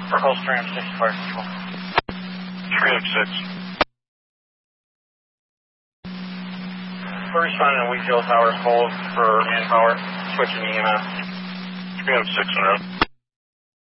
For Coast 306 Fire Control. 306. We're responding to Wheatfield Towers, hold for manpower, switching EMS. 306 on route.